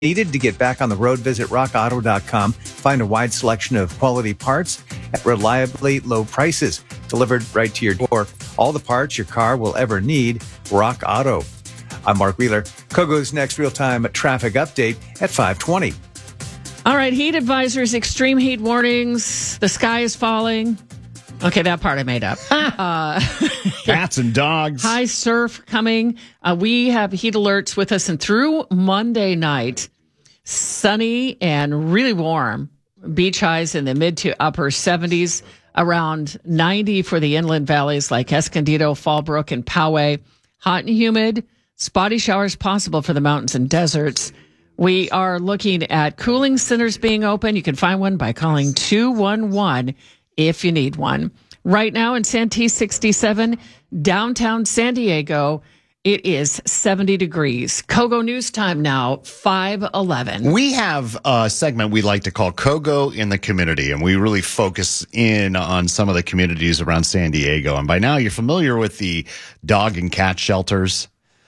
Needed to get back on the road? Visit rockauto.com. Find a wide selection of quality parts at reliably low prices, delivered right to your door. All the parts your car will ever need. Rock Auto. I'm Mark Wheeler. Kogo's next real-time traffic update at 5:20. All right, heat advisories, extreme heat warnings. The sky is falling. Okay, that part I made up. Cats and dogs. High surf coming. We have heat alerts with us, and through Monday night, sunny and really warm. Beach highs in the mid to upper 70s, around 90 for the inland valleys like Escondido, Fallbrook, and Poway. Hot and humid. Spotty showers possible for the mountains and deserts. We are looking at cooling centers being open. You can find one by calling 211 if you need one. Right now in Santee 67, downtown San Diego, it is 70 degrees. Kogo News Time now, 5:11. We have a segment we like to call Kogo in the Community, and we really focus in on some of the communities around San Diego. And by now you're familiar with the dog and cat shelters.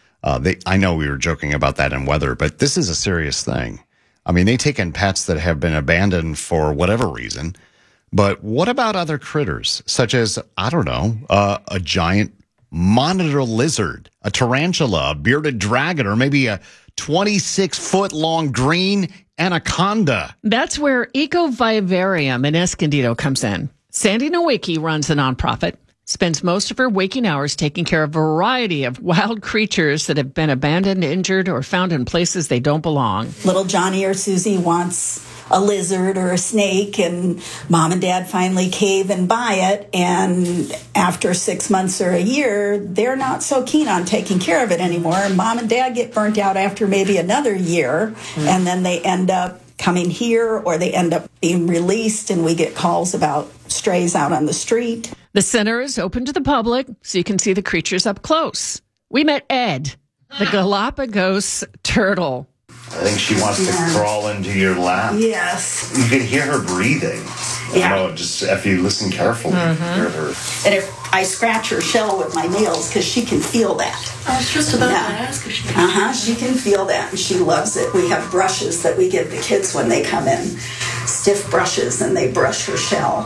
I know we were joking about that in weather, but this is a serious thing. I mean, they take in pets that have been abandoned for whatever reason. But what about other critters, such as, I don't know, a giant monitor lizard, a tarantula, a bearded dragon, or maybe a 26-foot-long green anaconda? That's where Ecovivarium in Escondido comes in. Sandy Nowicki runs a nonprofit, spends most of her waking hours taking care of a variety of wild creatures that have been abandoned, injured, or found in places they don't belong. Little Johnny or Susie wants a lizard or a snake, and mom and dad finally cave and buy it, and after 6 months or a year, they're not so keen on taking care of it anymore, and mom and dad get burnt out after maybe another year, and then they end up coming here, or they end up being released, and we get calls about strays out on the street. The center is open to the public, so you can see the creatures up close. We met Ed, the Galapagos turtle. I think she wants to crawl into your lap. Yes. You can hear her breathing. Yeah. You know, just if you listen carefully, you can hear her. And if I scratch her shell with my nails, because she can feel that. I was just about to ask if she can. She can feel that, and she loves it. We have brushes that we give the kids when they come in, stiff brushes, and they brush her shell.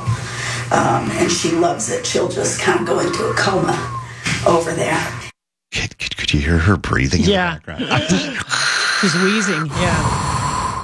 And she loves it. She'll just kind of go into a coma over there. Could you hear her breathing in the background? She's wheezing, yeah.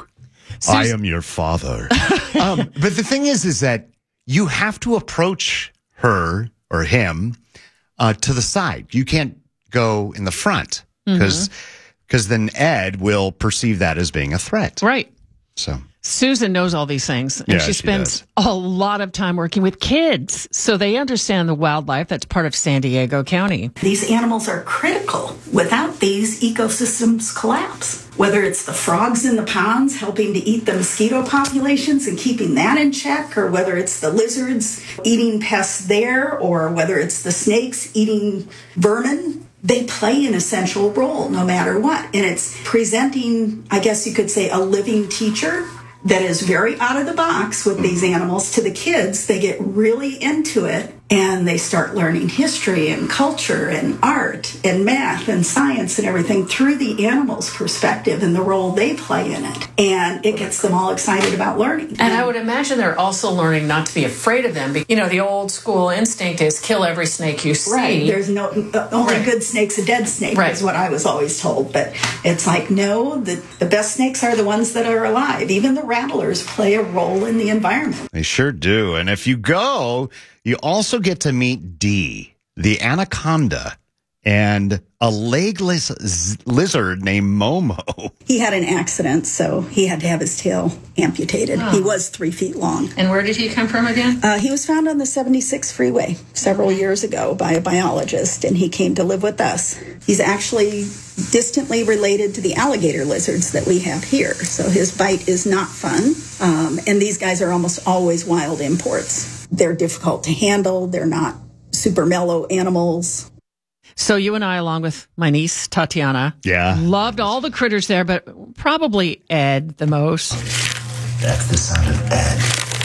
I am your father. But the thing is that you have to approach her or him to the side. You can't go in the front because then Ed will perceive that as being a threat. Right. So Susan knows all these things, and she spends a lot of time working with kids, so they understand the wildlife that's part of San Diego County. These animals are critical. Without these, ecosystems collapse. Whether it's the frogs in the ponds helping to eat the mosquito populations and keeping that in check, or whether it's the lizards eating pests there, or whether it's the snakes eating vermin, they play an essential role no matter what. And it's presenting, I guess you could say, a living teacher that is very out of the box with these animals to the kids. They get really into it, and they start learning history and culture and art and math and science and everything through the animals' perspective and the role they play in it. And it gets them all excited about learning. And I would imagine they're also learning not to be afraid of them. You know, the old school instinct is kill every snake you see. Right. There's no only good snake's a dead snake, is what I was always told. But it's like, no, the best snakes are the ones that are alive. Even the rattlers play a role in the environment. They sure do. And if you go, you also get to meet Dee, the anaconda, and a legless lizard named Momo. He had an accident, so he had to have his tail amputated. He was 3 feet long. And where did he come from again? He was found on the 76 freeway several years ago by a biologist, and he came to live with us. He's actually distantly related to the alligator lizards that we have here, so his bite is not fun. And these guys are almost always wild imports. They're difficult to handle. They're not super mellow animals. So you and I, along with my niece, Tatiana, loved all the critters there, but probably Ed the most. That's the sound of Ed.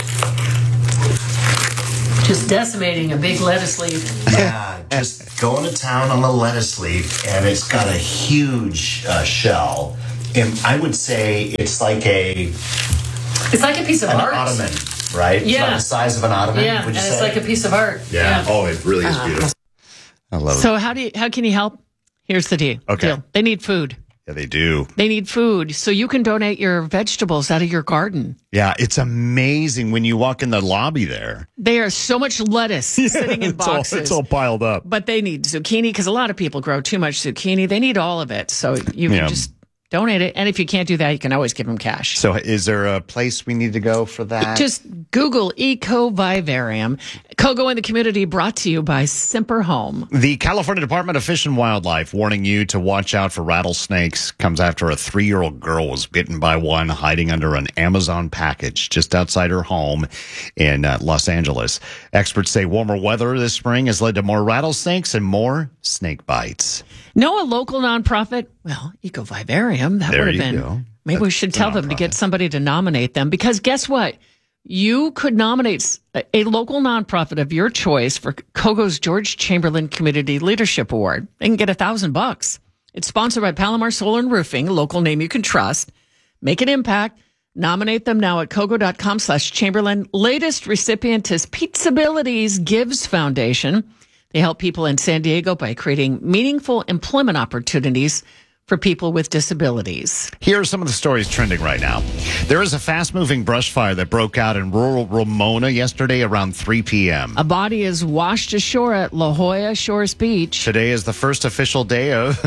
Just decimating a big lettuce leaf. Yeah, just going to town on the lettuce leaf, and it's got a huge shell, I would say it's like a piece of an art. ottoman, right? Yeah. It's about the size of an ottoman. Yeah, would and you it's say? like a piece of art. Yeah. Oh, it really is beautiful. I love it. So how can you help? Here's the deal. Okay. They need food. Yeah, they do. They need food. So you can donate your vegetables out of your garden. Yeah, it's amazing when you walk in the lobby there. There is so much lettuce sitting in boxes. It's all piled up. But they need zucchini because a lot of people grow too much zucchini. They need all of it. So you can just donate it. And if you can't do that, you can always give them cash. So is there a place we need to go for that? Just Google Ecovivarium. Kogo in the Community brought to you by Semper Home. The California Department of Fish and Wildlife warning you to watch out for rattlesnakes comes after a 3-year-old girl was bitten by one hiding under an Amazon package just outside her home in Los Angeles. Experts say warmer weather this spring has led to more rattlesnakes and more snake bites. Know a local nonprofit? Well, Ecovivarium. That There would have you been. go. Maybe we should tell them to get somebody to nominate them because guess what? You could nominate a local nonprofit of your choice for Kogo's George Chamberlain Community Leadership Award. They can get $1,000. It's sponsored by Palomar Solar and Roofing, a local name you can trust. Make an impact. Nominate them now at kogo.com/Chamberlain. Latest recipient is Pizzabilities Gives Foundation. They help people in San Diego by creating meaningful employment opportunities for people with disabilities. Here are some of the stories trending right now. There is a fast-moving brush fire that broke out in rural Ramona yesterday around 3 p.m. A body is washed ashore at La Jolla Shores Beach. Today is the first official day of...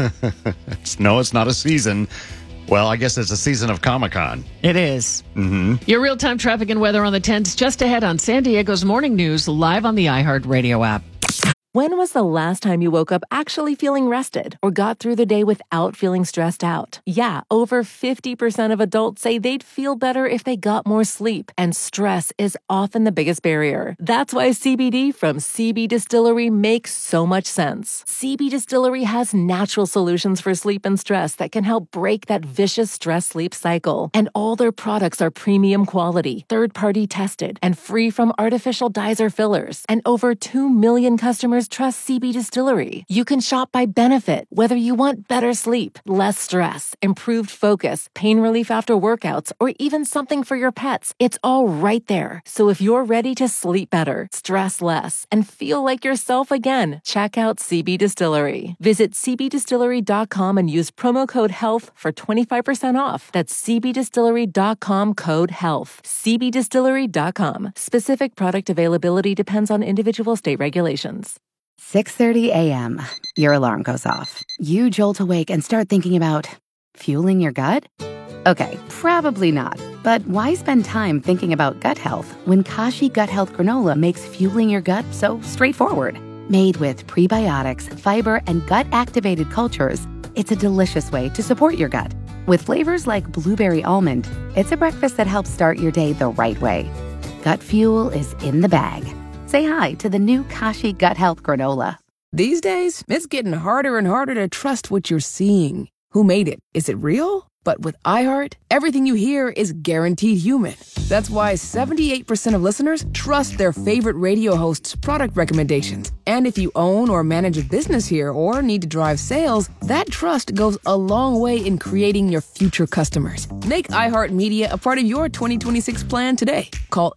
No, it's not a season. Well, I guess it's a season of Comic-Con. It is. Mm-hmm. Your real-time traffic and weather on the 10s just ahead on San Diego's Morning News, live on the iHeartRadio app. When was the last time you woke up actually feeling rested or got through the day without feeling stressed out? Yeah, over 50% of adults say they'd feel better if they got more sleep, and stress is often the biggest barrier. That's why CBD from CB Distillery makes so much sense. CB Distillery has natural solutions for sleep and stress that can help break that vicious stress-sleep cycle. And all their products are premium quality, third-party tested, and free from artificial dyes or fillers. And over 2 million customers trust CB Distillery. You can shop by benefit, whether you want better sleep, less stress, improved focus, pain relief after workouts, or even something for your pets. It's all right there. So if you're ready to sleep better, stress less, and feel like yourself again, check out CB Distillery. Visit cbdistillery.com and use promo code HEALTH for 25% off. That's cbdistillery.com code HEALTH. cbdistillery.com. Specific product availability depends on individual state regulations. 6:30 a.m. Your alarm goes off. You jolt awake and start thinking about fueling your gut? Okay, probably not. But why spend time thinking about gut health when Kashi Gut Health Granola makes fueling your gut so straightforward? Made with prebiotics, fiber, and gut-activated cultures, it's a delicious way to support your gut. With flavors like blueberry almond, it's a breakfast that helps start your day the right way. Gut fuel is in the bag. Say hi to the new Kashi Gut Health Granola. These days, it's getting harder and harder to trust what you're seeing. Who made it? Is it real? But with iHeart, everything you hear is guaranteed human. That's why 78% of listeners trust their favorite radio hosts' product recommendations. And if you own or manage a business here or need to drive sales, that trust goes a long way in creating your future customers. Make iHeartMedia a part of your 2026 plan today. Call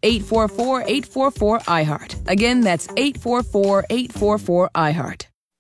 844-844-iHeart. Again, that's 844-844-iHeart.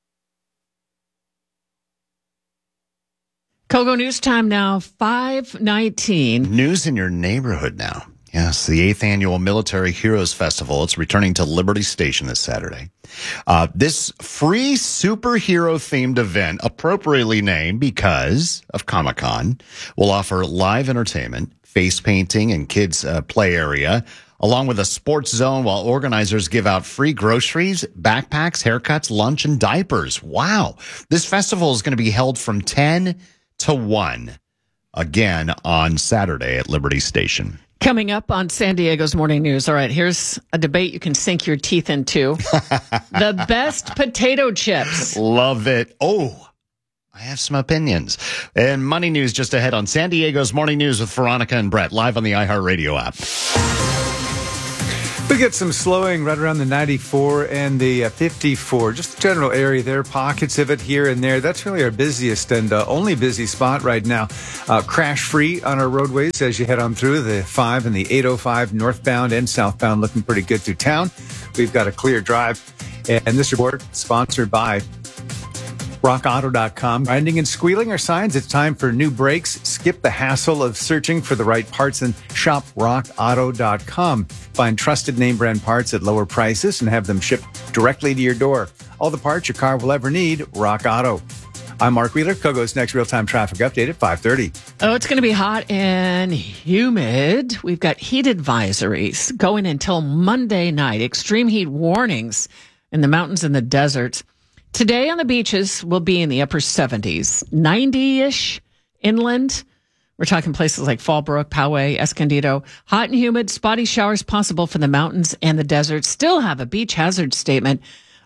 Kogo News Time now, 5:19. News in your neighborhood now. Yes, the 8th Annual Military Heroes Festival. It's returning to Liberty Station this Saturday. This free superhero-themed event, appropriately named because of Comic-Con, will offer live entertainment, face painting, and kids' play area, along with a sports zone, while organizers give out free groceries, backpacks, haircuts, lunch, and diapers. Wow. This festival is going to be held from 10 to 1 again on Saturday at Liberty Station. Coming up on San Diego's Morning News. All right, here's a debate you can sink your teeth into. The best potato chips. Love it. Oh, I have some opinions. And money news just ahead on San Diego's Morning News with Veronica and Brett, live on the iHeartRadio app. We get some slowing right around the 94 and the 54, just the general area there, pockets of it here and there. That's really our busiest and only busy spot right now. Crash-free on our roadways as you head on through the 5 and the 805 northbound and southbound, looking pretty good through town. We've got a clear drive. And this report sponsored by RockAuto.com. Grinding and squealing are signs it's time for new brakes. Skip the hassle of searching for the right parts and shop RockAuto.com. Find trusted name brand parts at lower prices and have them shipped directly to your door. All the parts your car will ever need, Rock Auto. I'm Mark Wheeler. Kogo's next real-time traffic update at 5:30. Oh, it's going to be hot and humid. We've got heat advisories going until Monday night. Extreme heat warnings in the mountains and the deserts. Today on the beaches, we'll be in the upper 70s, 90-ish inland. We're talking places like Fallbrook, Poway, Escondido. Hot and humid, spotty showers possible for the mountains and the deserts. Still have a beach hazard statement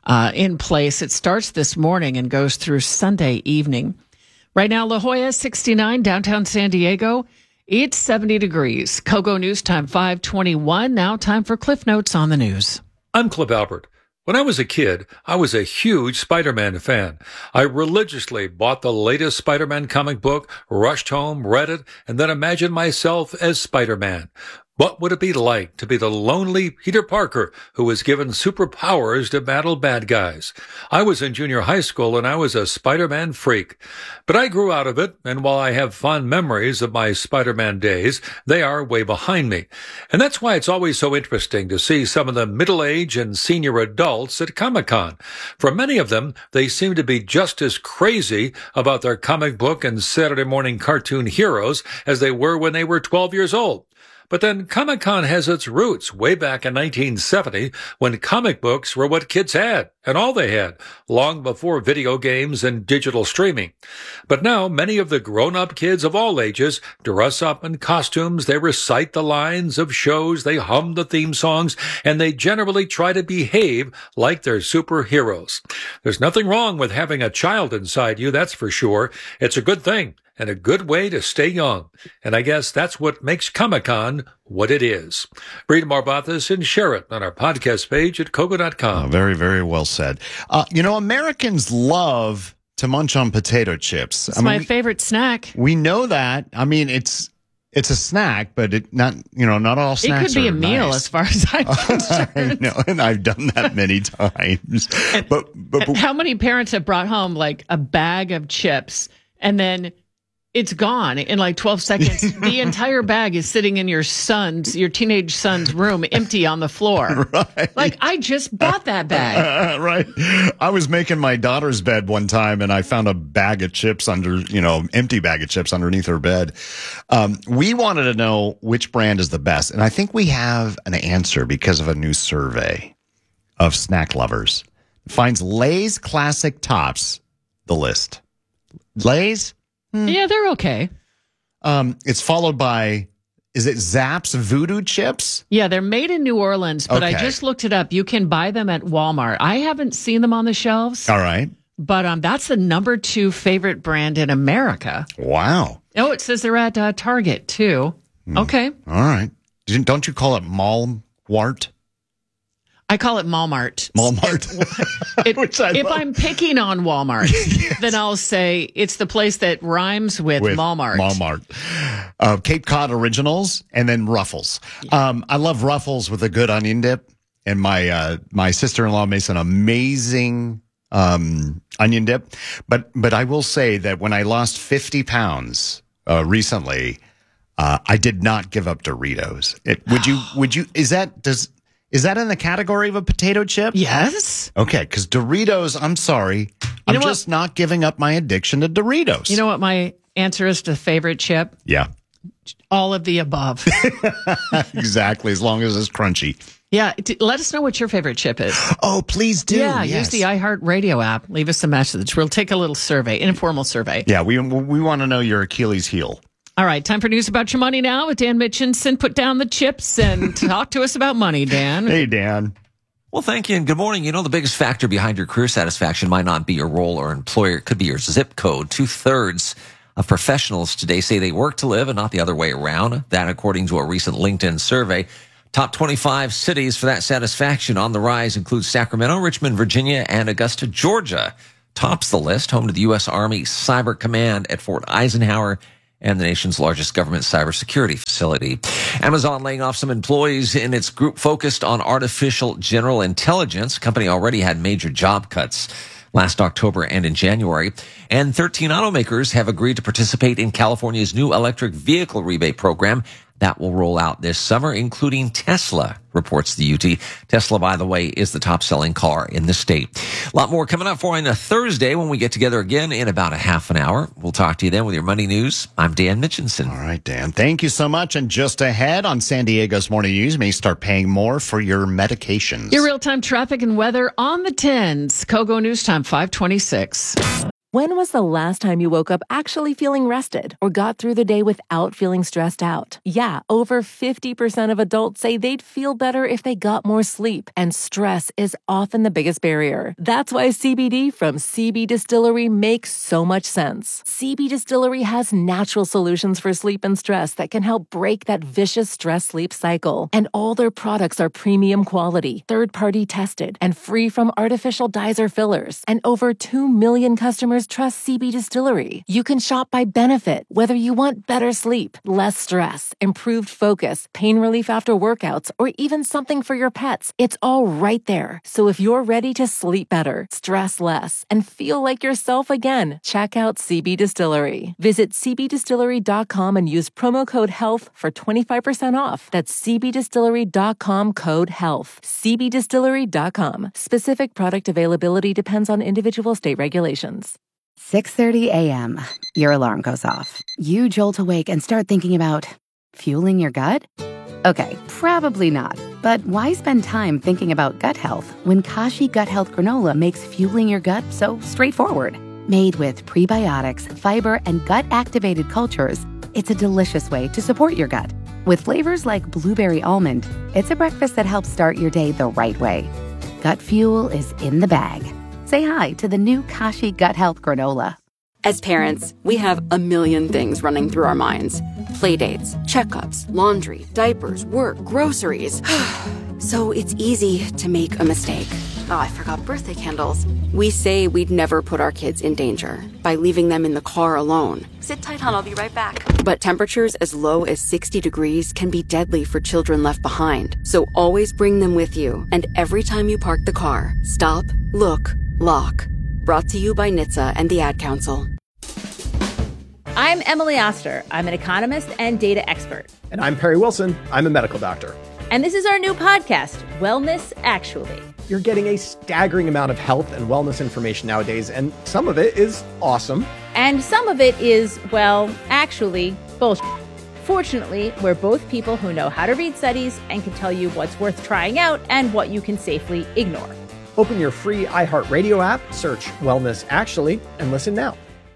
in place. It starts this morning and goes through Sunday evening. Right now, La Jolla, 69, downtown San Diego. It's 70 degrees. Kogo News Time, 5:21. Now time for Cliff Notes on the news. I'm Cliff Albert. When I was a kid, I was a huge Spider-Man fan. I religiously bought the latest Spider-Man comic book, rushed home, read it, and then imagined myself as Spider-Man. What would it be like to be the lonely Peter Parker who was given superpowers to battle bad guys? I was in junior high school and I was a Spider-Man freak. But I grew out of it, and while I have fond memories of my Spider-Man days, they are way behind me. And that's why it's always so interesting to see some of the middle-aged and senior adults at Comic-Con. For many of them, they seem to be just as crazy about their comic book and Saturday morning cartoon heroes as they were when they were 12 years old. But then Comic-Con has its roots way back in 1970 when comic books were what kids had, and all they had, long before video games and digital streaming. But now many of the grown-up kids of all ages dress up in costumes, they recite the lines of shows, they hum the theme songs, and they generally try to behave like they're superheroes. There's nothing wrong with having a child inside you, that's for sure. It's a good thing. And a good way to stay young. And I guess that's what makes Comic-Con what it is. Read more about this and share it on our podcast page at Kogo.com. Oh, very, very well said. Americans love to munch on potato chips. It's my favorite snack. We know that. I mean, it's a snack, but not all snacks are It could be a meal nice. as far as I'm concerned. I know, and I've done that many times. But how many parents have brought home like a bag of chips and then it's gone in like 12 seconds. The entire bag is sitting in your teenage son's room, empty on the floor. Right. Like, I just bought that bag. Right. I was making my daughter's bed one time and I found a bag of chips empty bag of chips underneath her bed. We wanted to know which brand is the best. And I think we have an answer because of a new survey of snack lovers. It finds Lay's Classic Tops the list. Lay's? Yeah, they're okay. It's followed by, is it Zapp's Voodoo Chips? Yeah, they're made in New Orleans, but Okay. I just looked it up. You can buy them at Walmart. I haven't seen them on the shelves, All right. but that's the number 2 favorite brand in America. Wow. Oh, it says they're at Target, too. Okay. All right. Don't you call it Malwart? I call it Malmart. Malmart. If I'm picking on Walmart, then I'll say it's the place that rhymes with Malmart. Malmart. Cape Cod Originals and then Ruffles. I love Ruffles with a good onion dip. And my sister-in-law makes an amazing onion dip. But I will say that when I lost 50 pounds recently, I did not give up Doritos. Is that in the category of a potato chip? Yes. Okay, because Doritos, I'm sorry. I'm just not giving up my addiction to Doritos. You know what my answer is to favorite chip? Yeah. All of the above. Exactly, as long as it's crunchy. Yeah, let us know what your favorite chip is. Oh, please do. Yeah, yes. use the iHeartRadio app. Leave us a message. We'll take a little survey, informal survey. Yeah, we want to know your Achilles heel. All right, time for News About Your Money now with Dan Mitchinson. Put down the chips and talk to us about money, Dan. Hey, Dan. Well, thank you, and good morning. You know, the biggest factor behind your career satisfaction might not be your role or employer. It could be your zip code. 2/3 of professionals today say they work to live and not the other way around. That according to a recent LinkedIn survey. Top 25 cities for that satisfaction on the rise include Sacramento, Richmond, Virginia, and Augusta, Georgia. Tops the list, home to the U.S. Army Cyber Command at Fort Eisenhower and the nation's largest government cybersecurity facility. Amazon laying off some employees in its group focused on artificial general intelligence. The company already had major job cuts last October and in January. And 13 automakers have agreed to participate in California's new electric vehicle rebate program that will roll out this summer, including Tesla, reports the UT. Tesla, by the way, is the top-selling car in the state. A lot more coming up for you on a Thursday when we get together again in about a half an hour. We'll talk to you then with your Money News. I'm Dan Mitchinson. All right, Dan. Thank you so much. And just ahead on San Diego's Morning News, you may start paying more for your medications. Your real-time traffic and weather on the 10s. Kogo News Time, 526. When was the last time you woke up actually feeling rested or got through the day without feeling stressed out? Yeah, over 50% of adults say they'd feel better if they got more sleep, and stress is often the biggest barrier. That's why CBD from CB Distillery makes so much sense. CB Distillery has natural solutions for sleep and stress that can help break that vicious stress-sleep cycle. And all their products are premium quality, third-party tested, and free from artificial dyes or fillers. And over 2 million customers trust CB Distillery. You can shop by benefit, whether you want better sleep, less stress, improved focus, pain relief after workouts, or even something for your pets. It's all right there. So if you're ready to sleep better, stress less, and feel like yourself again, check out CB Distillery. Visit cbdistillery.com and use promo code HEALTH for 25% off. That's cbdistillery.com code HEALTH. cbdistillery.com. Specific product availability depends on individual state regulations. 6:30 a.m. Your alarm goes off. You jolt awake and start thinking about fueling your gut? Okay, probably not. But why spend time thinking about gut health when Kashi Gut Health Granola makes fueling your gut so straightforward? Made with prebiotics, fiber, and gut-activated cultures, it's a delicious way to support your gut. With flavors like blueberry almond, it's a breakfast that helps start your day the right way. Gut fuel is in the bag. Say hi to the new Kashi Gut Health Granola. As parents, we have a million things running through our minds. Playdates, checkups, laundry, diapers, work, groceries. So it's easy to make a mistake. Oh, I forgot birthday candles. We say we'd never put our kids in danger by leaving them in the car alone. Sit tight, hon. I'll be right back. But temperatures as low as 60 degrees can be deadly for children left behind. So always bring them with you. And every time you park the car, stop, look, lock. Brought to you by NHTSA and the Ad Council. I'm Emily Oster. I'm an economist and data expert. And I'm Perry Wilson. I'm a medical doctor. And this is our new podcast, Wellness Actually. You're getting a staggering amount of health and wellness information nowadays, and some of it is awesome. And some of it is, well, actually, bullshit. Fortunately, we're both people who know how to read studies and can tell you what's worth trying out and what you can safely ignore. Open your free iHeartRadio app, search Wellness Actually, and listen now.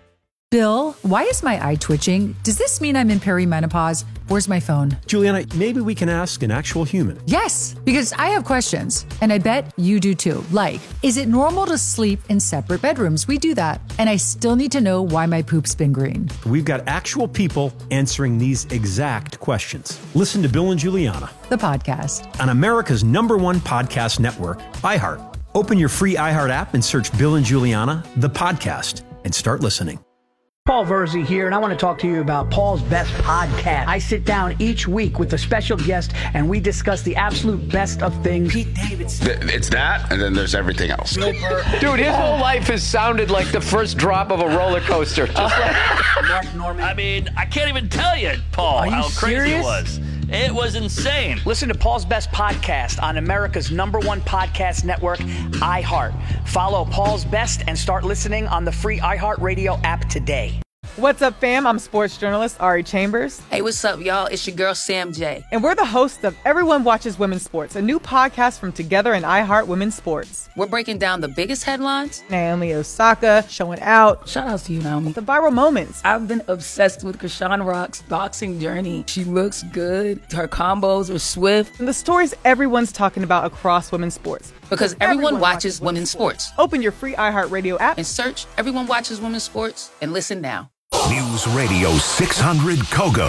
Bill, why is my eye twitching? Does this mean I'm in perimenopause? Where's my phone? Juliana, maybe we can ask an actual human. Yes, because I have questions, and I bet you do too. Like, is it normal to sleep in separate bedrooms? We do that. And I still need to know why my poop's been green. We've got actual people answering these exact questions. Listen to Bill and Juliana, the podcast, on America's #1 podcast network, iHeart. Open your free iHeart app and search Bill and Juliana, the podcast, and start listening. Paul Verzi here, and I want to talk to you about Paul's Best Podcast. I sit down each week with a special guest, and we discuss the absolute best of things. Pete Davidson. It's that, and then there's everything else. Dude, his whole life has sounded like the first drop of a roller coaster. Just like Mark Norman. I mean, I can't even tell you, Paul, how crazy serious? it was. It was insane. Listen to Paul's Best Podcast on America's #1 podcast network, iHeart. Follow Paul's Best and start listening on the free iHeartRadio app today. What's up, fam? I'm sports journalist Ari Chambers. Hey, what's up, y'all? It's your girl, Sam J. And we're the hosts of Everyone Watches Women's Sports, a new podcast from Together and iHeart Women's Sports. We're breaking down the biggest headlines. Naomi Osaka showing out. Shout out to you, Naomi. The viral moments. I've been obsessed with Krishan Rock's boxing journey. She looks good. Her combos are swift. And the stories everyone's talking about across women's sports. Because everyone watches women's sports. Open your free iHeartRadio app and search Everyone Watches Women's Sports and listen now. News Radio 600 Kogo.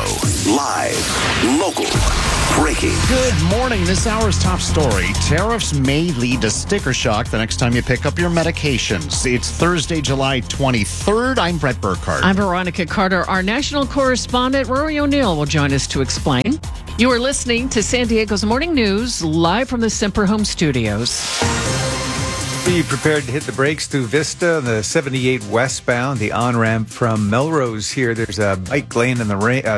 Live, local, breaking. Good morning. This hour's top story. Tariffs may lead to sticker shock the next time you pick up your medications. It's Thursday, July 23rd. I'm Brett Burkhardt. I'm Veronica Carter. Our national correspondent, Rory O'Neill, will join us to explain. You are listening to San Diego's Morning News, live from the Semper Home Studios. Be prepared to hit the brakes through Vista, the 78 westbound, the on-ramp from Melrose here. There's a bike lane in the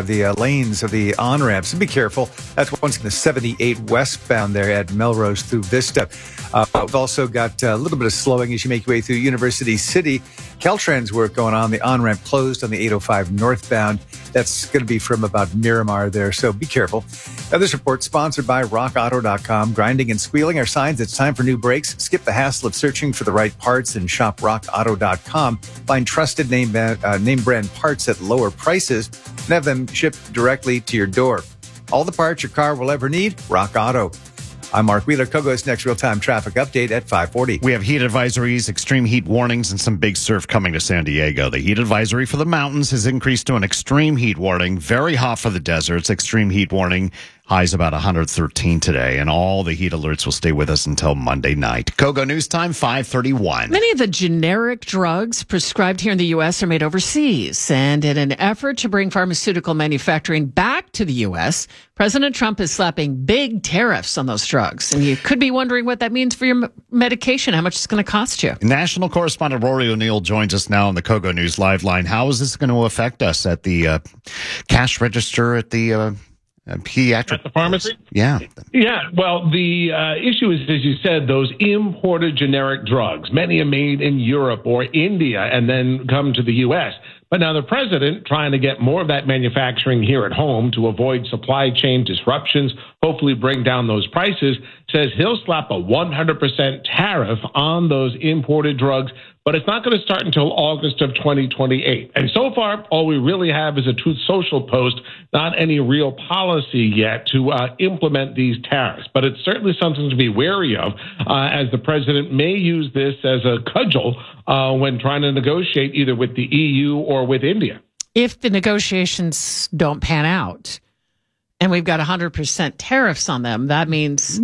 lanes of the on-ramp, so be careful. That's once in the 78 westbound there at Melrose through Vista. We've also got a little bit of slowing as you make your way through University City. Caltrans work going on. The on-ramp closed on the 805 northbound. That's going to be from about Miramar there, so be careful. Now, this report sponsored by RockAuto.com. Grinding and squealing are signs it's time for new brakes. Skip the hassle of searching for the right parts and shop RockAuto.com. Find trusted name brand parts at lower prices and have them shipped directly to your door. All the parts your car will ever need, Rock Auto. I'm Mark Wheeler. Kogo's next real-time traffic update at 5:40. We have heat advisories, extreme heat warnings, and some big surf coming to San Diego. The heat advisory for the mountains has increased to an extreme heat warning. Very hot for the deserts. Extreme heat warning. Highs about 113 today, and all the heat alerts will stay with us until Monday night. Kogo News Time, 5:31. Many of the generic drugs prescribed here in the U.S. are made overseas. And in an effort to bring pharmaceutical manufacturing back to the U.S., President Trump is slapping big tariffs on those drugs. And you could be wondering what that means for your medication, how much it's going to cost you. National correspondent Rory O'Neill joins us now on the Kogo News Live line. How is this going to affect us at the cash register at the pediatric at the pharmacy? Yeah. Well, the issue is, as you said, those imported generic drugs. Many are made in Europe or India and then come to the U.S. But now the president, trying to get more of that manufacturing here at home to avoid supply chain disruptions, hopefully bring down those prices, says he'll slap a 100% tariff on those imported drugs. But it's not going to start until August of 2028. And so far, all we really have is a Truth Social post, not any real policy yet to implement these tariffs. But it's certainly something to be wary of, as the president may use this as a cudgel when trying to negotiate either with the EU or with India. If the negotiations don't pan out and we've got 100% tariffs on them, that means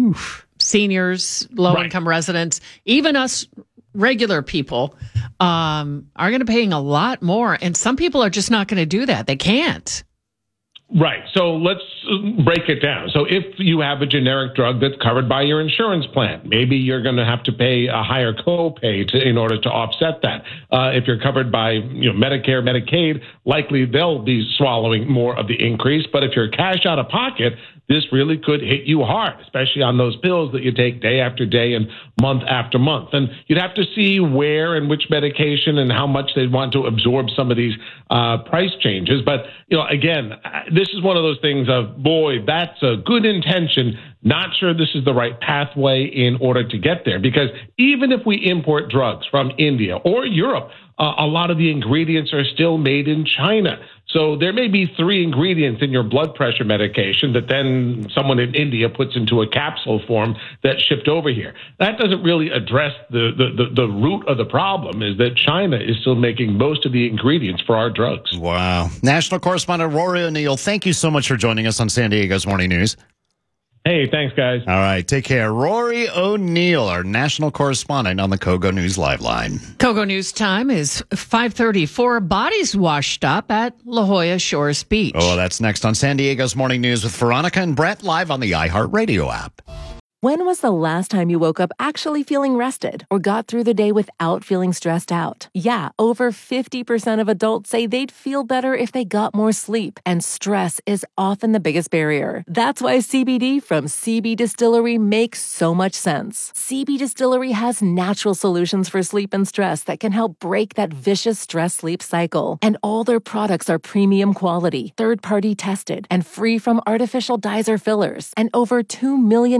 seniors, low-income residents, even us regular people are going to be paying a lot more. And some people are just not going to do that. They can't. Right. So let's break it down. So if you have a generic drug that's covered by your insurance plan, maybe you're going to have to pay a higher copay in order to offset that. If you're covered by Medicare, Medicaid, likely they'll be swallowing more of the increase. But if you're cash out of pocket, this really could hit you hard, especially on those pills that you take day after day and month after month. And you'd have to see where and which medication and how much they'd want to absorb some of these price changes. But, again, this is one of those things of, boy, that's a good intention. Not sure this is the right pathway in order to get there, because even if we import drugs from India or Europe, a lot of the ingredients are still made in China. So there may be 3 ingredients in your blood pressure medication that then someone in India puts into a capsule form that's shipped over here. That doesn't really address the root of the problem, is that China is still making most of the ingredients for our drugs. Wow. National correspondent Rory O'Neill, thank you so much for joining us on San Diego's Morning News. Hey, thanks, guys. All right, take care. Rory O'Neill, our national correspondent on the Kogo News Live line. Kogo News time is 5:34. Bodies washed up at La Jolla Shores Beach. Oh, that's next on San Diego's Morning News with Veronica and Brett, live on the iHeartRadio app. When was the last time you woke up actually feeling rested or got through the day without feeling stressed out? Yeah, over 50% of adults say they'd feel better if they got more sleep, and stress is often the biggest barrier. That's why CBD from CB Distillery makes so much sense. CB Distillery has natural solutions for sleep and stress that can help break that vicious stress-sleep cycle. And all their products are premium quality, third-party tested, and free from artificial dyes or fillers. And over 2 million customers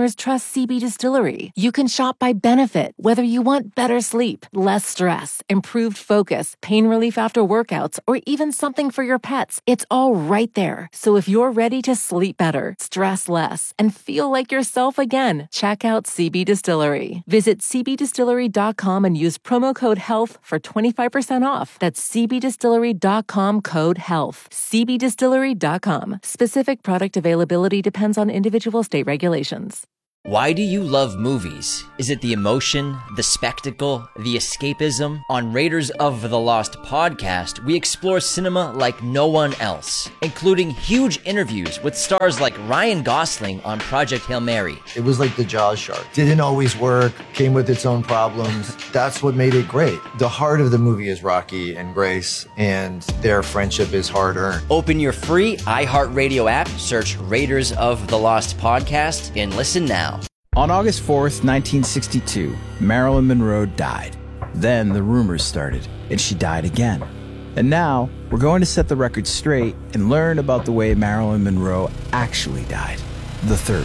customers trust CB Distillery. You can shop by benefit, whether you want better sleep, less stress, improved focus, pain relief after workouts, or even something for your pets. It's all right there. So if you're ready to sleep better, stress less, and feel like yourself again, check out CB Distillery. Visit cbdistillery.com and use promo code HEALTH for 25% off. That's cbdistillery.com, code HEALTH. cbdistillery.com. Specific product availability depends on individual state regulations. Why do you love movies? Is it the emotion, the spectacle, the escapism? On Raiders of the Lost podcast, we explore cinema like no one else, including huge interviews with stars like Ryan Gosling on Project Hail Mary. It was like the Jaws shark. Didn't always work, came with its own problems. That's what made it great. The heart of the movie is Rocky and Grace, and their friendship is hard-earned. Open your free iHeartRadio app, search Raiders of the Lost podcast, and listen now. On August 4th, 1962, Marilyn Monroe died. Then the rumors started, and she died again. And now, we're going to set the record straight and learn about the way Marilyn Monroe actually died, the third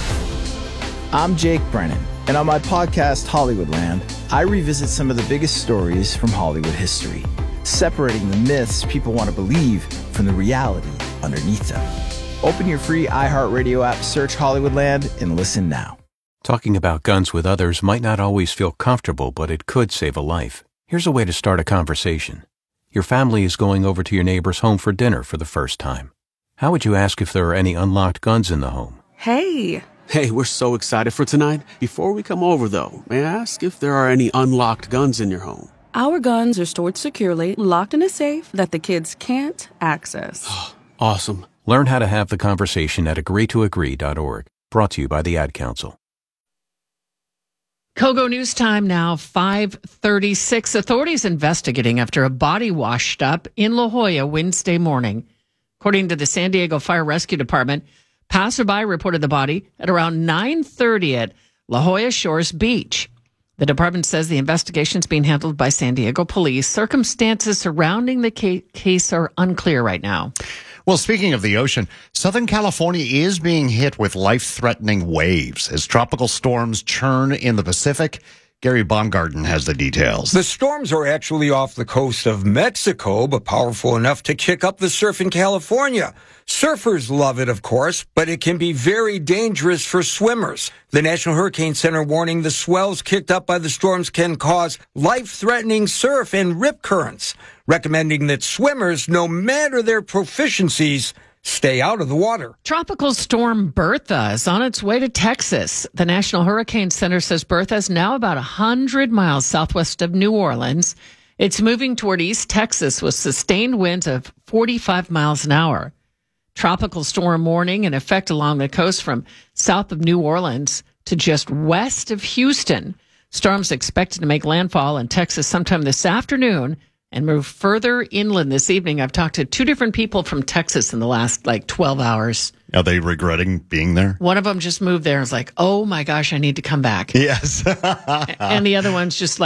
way. I'm Jake Brennan, and on my podcast, Hollywoodland, I revisit some of the biggest stories from Hollywood history, separating the myths people want to believe from the reality underneath them. Open your free iHeartRadio app, search Hollywoodland, and listen now. Talking about guns with others might not always feel comfortable, but it could save a life. Here's a way to start a conversation. Your family is going over to your neighbor's home for dinner for the first time. How would you ask if there are any unlocked guns in the home? Hey, we're so excited for tonight. Before we come over, though, may I ask if there are any unlocked guns in your home? Our guns are stored securely, locked in a safe that the kids can't access. Awesome. Learn how to have the conversation at agreetoagree.org. Brought to you by the Ad Council. Kogo News Time now, 5:36. Authorities investigating after a body washed up in La Jolla Wednesday morning. According to the San Diego Fire Rescue Department, passerby reported the body at around 9:30 at La Jolla Shores Beach. The department says the investigation is being handled by San Diego police. Circumstances surrounding the case are unclear right now. Well, speaking of the ocean, Southern California is being hit with life-threatening waves as tropical storms churn in the Pacific. Gary Baumgarten has the details. The storms are actually off the coast of Mexico, but powerful enough to kick up the surf in California. Surfers love it, of course, but it can be very dangerous for swimmers. The National Hurricane Center warning the swells kicked up by the storms can cause life-threatening surf and rip currents, recommending that swimmers, no matter their proficiencies, stay out of the water. Tropical storm Bertha is on its way to Texas. The National Hurricane Center says Bertha is now about 100 miles southwest of New Orleans. It's moving toward East Texas with sustained winds of 45 miles an hour. Tropical storm warning in effect along the coast from south of New Orleans to just west of Houston. Storms expected to make landfall in Texas sometime this afternoon and move further inland this evening. I've talked to two different people from Texas in the last 12 hours. Are they regretting being there? One of them just moved there and was like, oh my gosh, I need to come back. Yes. And the other one's just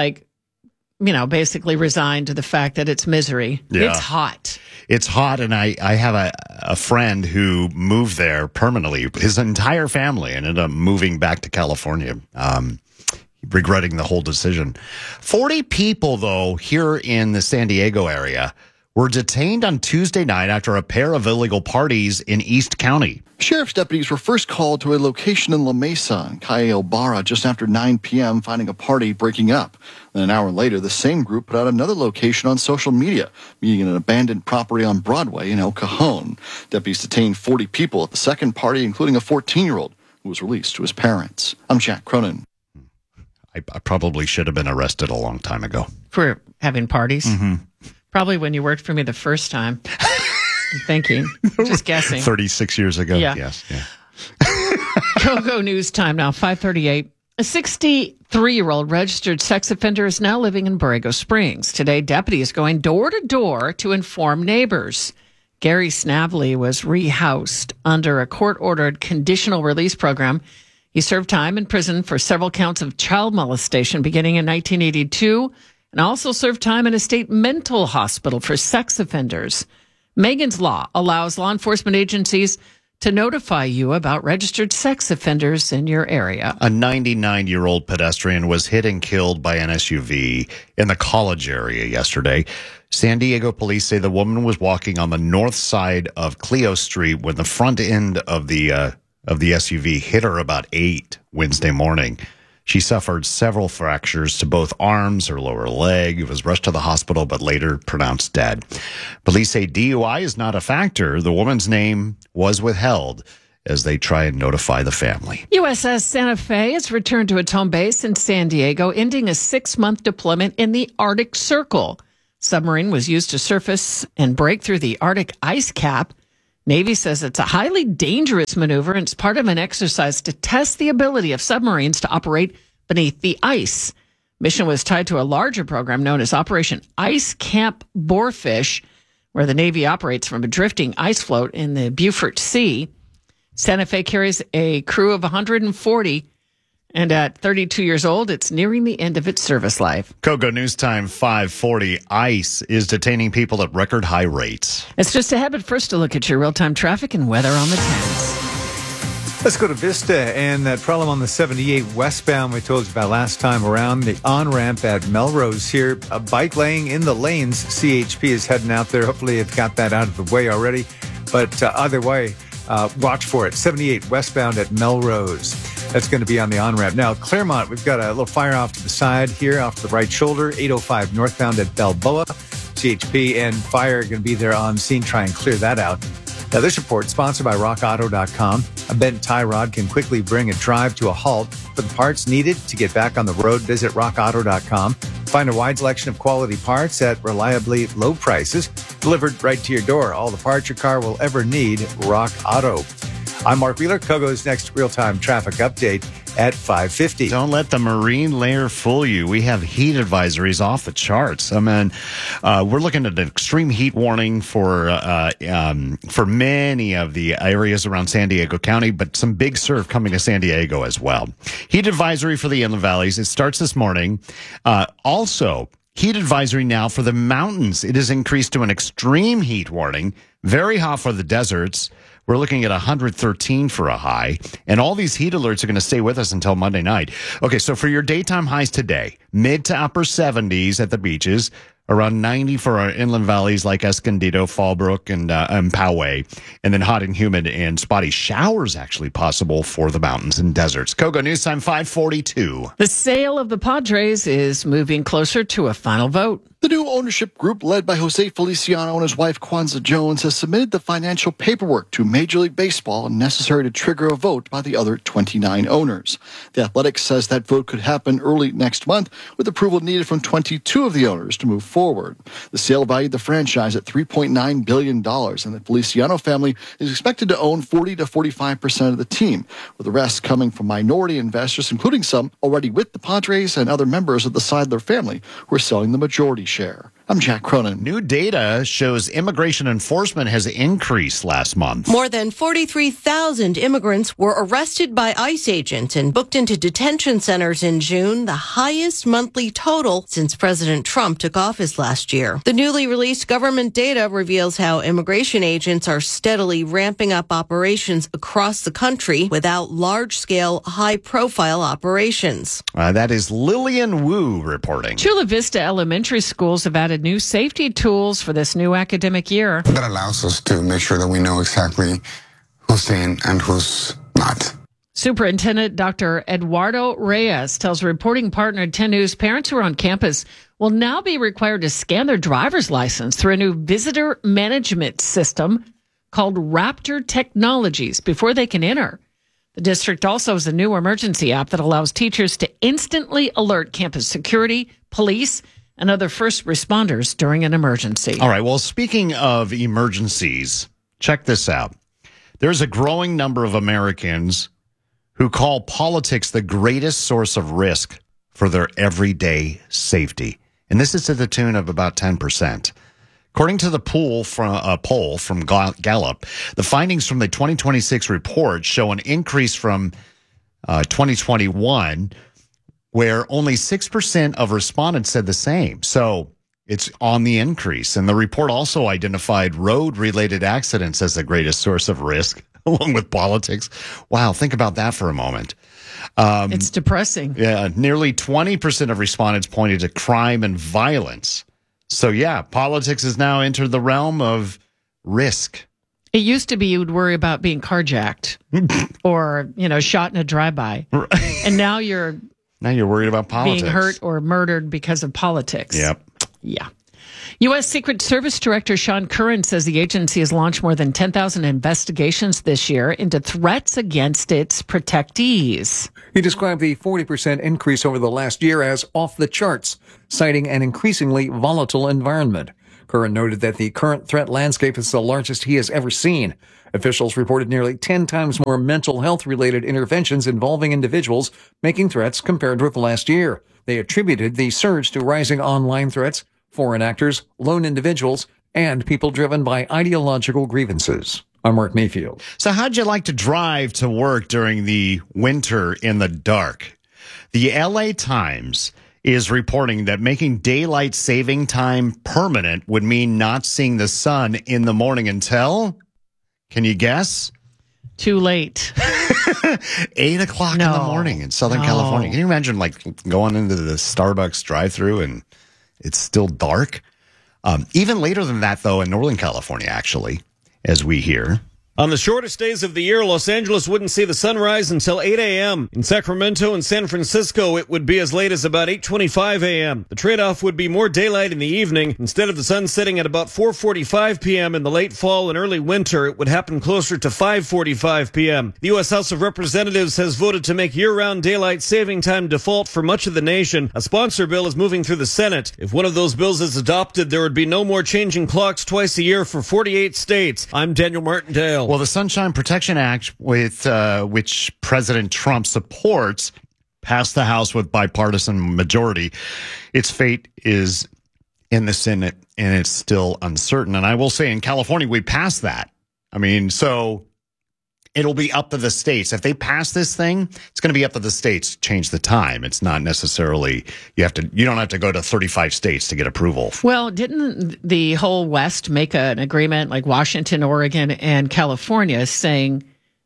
basically resigned to the fact that it's misery. Yeah. It's hot. It's hot, and I have a friend who moved there permanently. His entire family ended up moving back to California. Regretting the whole decision. 40 people, though, here in the San Diego area were detained on Tuesday night after a pair of illegal parties in East County. Sheriff's deputies were first called to a location in La Mesa and Calle El Barra just after 9 p.m., finding a party breaking up. Then an hour later, the same group put out another location on social media, meeting at an abandoned property on Broadway in El Cajon. Deputies detained 40 people at the second party, including a 14-year-old who was released to his parents. I'm Jack Cronin. I probably should have been arrested a long time ago. For having parties? Mm-hmm. Probably when you worked for me the first time. I'm thinking. Just guessing. 36 years ago? Yeah. Yes. Yeah. Kogo News Time now, 5:38. A 63-year-old registered sex offender is now living in Borrego Springs. Today, deputies going door to door to inform neighbors. Gary Snavely was rehoused under a court-ordered conditional release program. He served time in prison for several counts of child molestation beginning in 1982 and also served time in a state mental hospital for sex offenders. Megan's Law allows law enforcement agencies to notify you about registered sex offenders in your area. A 99-year-old pedestrian was hit and killed by an SUV in the College area yesterday. San Diego police say the woman was walking on the north side of Clio Street when the front end of the SUV hit her about 8 Wednesday morning. She suffered several fractures to both arms, her lower leg, was rushed to the hospital, but later pronounced dead. Police say DUI is not a factor. The woman's name was withheld as they try and notify the family. USS Santa Fe has returned to its home base in San Diego, ending a 6-month deployment in the Arctic Circle. Submarine was used to surface and break through the Arctic ice cap. Navy says it's a highly dangerous maneuver and it's part of an exercise to test the ability of submarines to operate beneath the ice. Mission was tied to a larger program known as Operation Ice Camp Boarfish, where the Navy operates from a drifting ice float in the Beaufort Sea. Santa Fe carries a crew of 140, and at 32 years old, it's nearing the end of its service life. Kogo News Time 540. ICE is detaining people at record high rates. It's just ahead, but first a look at your real-time traffic and weather on the 10s. Let's go to Vista and that problem on the 78 westbound we told you about last time around. The on-ramp at Melrose here. A bike laying in the lanes. CHP is heading out there. Hopefully they've got that out of the way already. But either way, watch for it. 78 westbound at Melrose. That's going to be on the on-ramp. Now, Claremont, we've got a little fire off to the side here, off to the right shoulder. 805 northbound at Balboa. CHP and fire are going to be there on scene. Try and clear that out. Now, this report is sponsored by RockAuto.com. A bent tie rod can quickly bring a drive to a halt. For the parts needed to get back on the road, visit RockAuto.com. Find a wide selection of quality parts at reliably low prices, delivered right to your door. All the parts your car will ever need, Rock Auto. I'm Mark Wheeler. Kogo's next real-time traffic update at 5:50. Don't let the marine layer fool you. We have heat advisories off the charts. I mean, we're looking at an extreme heat warning for many of the areas around San Diego County, but some big surf coming to San Diego as well. Heat advisory for the inland valleys. It starts this morning. Also, heat advisory now for the mountains. It is increased to an extreme heat warning. Very hot for the deserts. We're looking at 113 for a high, and all these heat alerts are going to stay with us until Monday night. Okay, so for your daytime highs today, mid to upper 70s at the beaches, around 90 for our inland valleys like Escondido, Fallbrook, and Poway, and then hot and humid and spotty showers actually possible for the mountains and deserts. Kogo News Time 542. The sale of the Padres is moving closer to a final vote. The new ownership group, led by Jose Feliciano and his wife Kwanzaa Jones, has submitted the financial paperwork to Major League Baseball necessary to trigger a vote by the other 29 owners. The Athletic says that vote could happen early next month, with approval needed from 22 of the owners to move forward. The sale valued the franchise at $3.9 billion, and the Feliciano family is expected to own 40 to 45% of the team, with the rest coming from minority investors, including some already with the Padres and other members of the Seidler family who are selling the majority share. I'm Jack Cronin. New data shows immigration enforcement has increased last month. More than 43,000 immigrants were arrested by ICE agents and booked into detention centers in June, the highest monthly total since President Trump took office last year. The newly released government data reveals how immigration agents are steadily ramping up operations across the country without large-scale, high-profile operations. That is Lillian Wu reporting. Chula Vista Elementary Schools have added new safety tools for this new academic year. That allows us to make sure that we know exactly who's in and who's not. Superintendent Dr. Eduardo Reyes tells reporting partner 10 News parents who are on campus will now be required to scan their driver's license through a new visitor management system called Raptor Technologies before they can enter. The district also has a new emergency app that allows teachers to instantly alert campus security, police, and other first responders during an emergency. All right. Well, speaking of emergencies, check this out. There's a growing number of Americans who call politics the greatest source of risk for their everyday safety. And this is to the tune of about 10%. According to the poll from Gallup, the findings from the 2026 report show an increase from 2021, where only 6% of respondents said the same. So it's on the increase. And the report also identified road-related accidents as the greatest source of risk. along with politics. Wow, think about that for a moment. It's depressing. Yeah, nearly 20% of respondents pointed to crime and violence. So, yeah, politics has now entered the realm of risk. It used to be you would worry about being carjacked or, shot in a drive-by. And now you're worried about politics. Being hurt or murdered because of politics. Yep. Yeah. U.S. Secret Service Director Sean Curran says the agency has launched more than 10,000 investigations this year into threats against its protectees. He described the 40% increase over the last year as off the charts, citing an increasingly volatile environment. Curran noted that the current threat landscape is the largest he has ever seen. Officials reported nearly 10 times more mental health-related interventions involving individuals making threats compared with last year. They attributed the surge to rising online threats, foreign actors, lone individuals, and people driven by ideological grievances. I'm Mark Mayfield. So how'd you like to drive to work during the winter in the dark? The LA Times is reporting that making daylight saving time permanent would mean not seeing the sun in the morning until, can you guess? Too late. 8 o'clock in the morning in Southern California. Can you imagine going into the Starbucks drive-thru and it's still dark? Even later than that, though, in Northern California, actually, as we hear. On the shortest days of the year, Los Angeles wouldn't see the sunrise until 8 a.m. In Sacramento and San Francisco, it would be as late as about 8:25 a.m. The trade-off would be more daylight in the evening. Instead of the sun setting at about 4:45 p.m. in the late fall and early winter, it would happen closer to 5:45 p.m. The U.S. House of Representatives has voted to make year-round daylight saving time default for much of the nation. A sponsor bill is moving through the Senate. If one of those bills is adopted, there would be no more changing clocks twice a year for 48 states. I'm Daniel Martindale. Well, the Sunshine Protection Act, with which President Trump supports, passed the House with bipartisan majority. Its fate is in the Senate, and it's still uncertain. And I will say, in California, we passed that. I mean, so it'll be up to the states. If they pass this thing, it's going to be up to the states to change the time. It's not necessarily you don't have to go to 35 states to get approval. Well, didn't the whole West make an agreement, like Washington, Oregon, and California, saying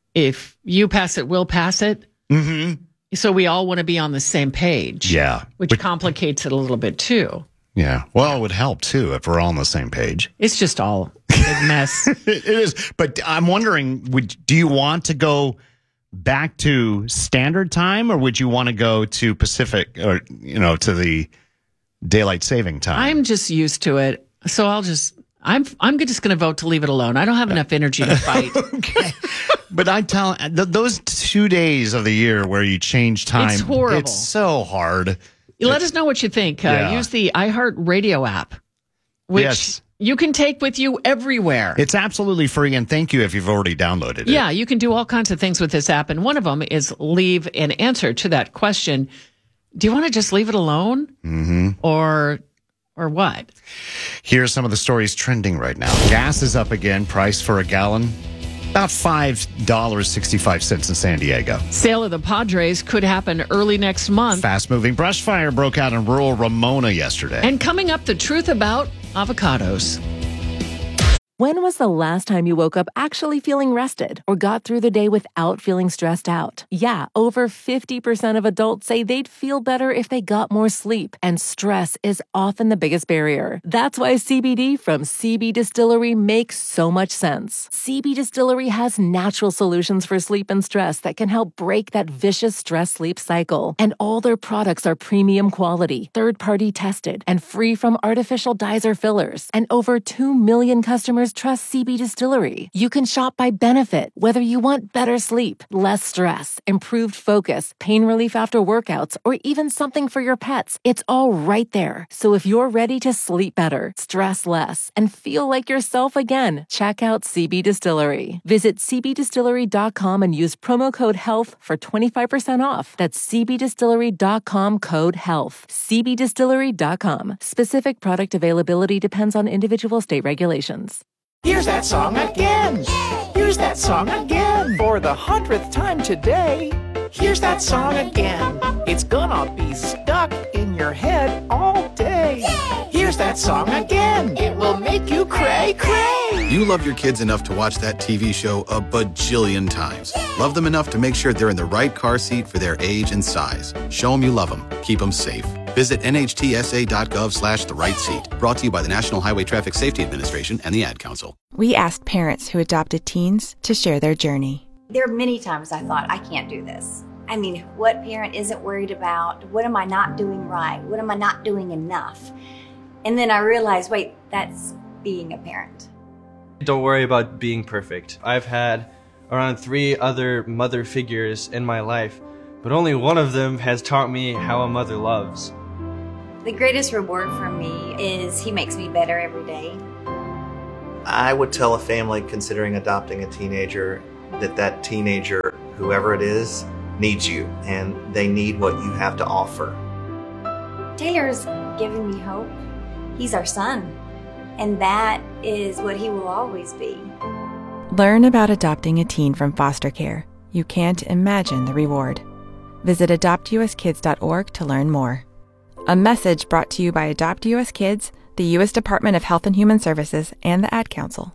if you pass it, we'll pass it? Mm-hmm. So we all want to be on the same page. Yeah. Which complicates it a little bit, too. Yeah. Well, it would help, too, if we're all on the same page. It's just all a big mess. It is. But I'm wondering, do you want to go back to standard time, or would you want to go to Pacific, or, to the daylight saving time? I'm just used to it. So I'm just going to vote to leave it alone. I don't have enough energy to fight. Okay. But I tell those 2 days of the year where you change time, it's horrible. It's so hard. Let us know what you think. Use the iHeartRadio app, which you can take with you everywhere. It's absolutely free, and thank you if you've already downloaded it. Yeah, you can do all kinds of things with this app, and one of them is leave an answer to that question. Do you want to just leave it alone? Mm-hmm. Or what? Here's some of the stories trending right now. Gas is up again. Price for a gallon, about $5.65 in San Diego. Sale of the Padres could happen early next month. Fast-moving brush fire broke out in rural Ramona yesterday. And coming up, the truth about avocados. When was the last time you woke up actually feeling rested or got through the day without feeling stressed out? Yeah, over 50% of adults say they'd feel better if they got more sleep, and stress is often the biggest barrier. That's why CBD from CB Distillery makes so much sense. CB Distillery has natural solutions for sleep and stress that can help break that vicious stress-sleep cycle. And all their products are premium quality, third-party tested, and free from artificial dyes or fillers. And over 2 million customers trust CB Distillery. You can shop by benefit, whether you want better sleep, less stress, improved focus, pain relief after workouts, or even something for your pets. It's all right there. So if you're ready to sleep better, stress less, and feel like yourself again, check out CB Distillery. Visit cbdistillery.com and use promo code HEALTH for 25% off. That's cbdistillery.com, code HEALTH. cbdistillery.com. Specific product availability depends on individual state regulations. Here's that song again. Here's that song again. For the 100th time today. Here's that song again. It's gonna be stuck in your head all day. Here's that song again. It will make you cray, cray. You love your kids enough to watch that TV show a bajillion times. Love them enough to make sure they're in the right car seat for their age and size. Show them you love them. Keep them safe. Visit nhtsa.gov/the-right-seat. Brought to you by the National Highway Traffic Safety Administration and the Ad Council. We asked parents who adopted teens to share their journey. There are many times I thought, I can't do this. I mean, what parent isn't worried about? What am I not doing right? What am I not doing enough? And then I realized, wait, that's being a parent. Don't worry about being perfect. I've had around 3 other mother figures in my life, but only one of them has taught me how a mother loves. The greatest reward for me is he makes me better every day. I would tell a family considering adopting a teenager that teenager, whoever it is, needs you, and they need what you have to offer. Taylor's giving me hope. He's our son, and that is what he will always be. Learn about adopting a teen from foster care. You can't imagine the reward. Visit adoptuskids.org to learn more. A message brought to you by Adopt US Kids, the U.S. Department of Health and Human Services, and the Ad Council.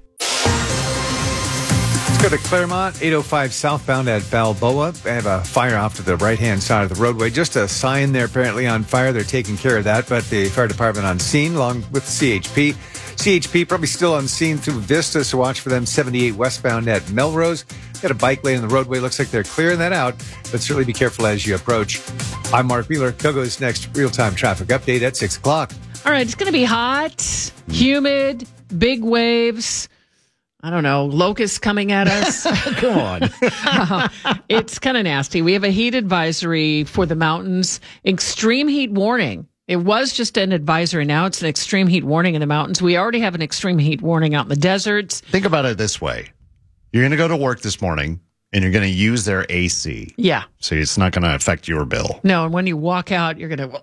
Let's go to Claremont, 805 southbound at Balboa. They have a fire off to the right-hand side of the roadway. Just a sign there apparently on fire. They're taking care of that, but the fire department on scene along with the CHP. CHP probably still on scene through Vista, so watch for them 78 westbound at Melrose. Got a bike lane in the roadway. Looks like they're clearing that out, but certainly be careful as you approach. I'm Mark Wheeler. Kogo's next real-time traffic update at 6 o'clock. All right, it's going to be hot, humid, big waves. I don't know, locusts coming at us. Come on. It's kind of nasty. We have a heat advisory for the mountains, extreme heat warning. It was just an advisory. Now it's an extreme heat warning in the mountains. We already have an extreme heat warning out in the deserts. Think about it this way. You're going to go to work this morning and you're going to use their AC. Yeah. So it's not going to affect your bill. No, and when you walk out, you're going to,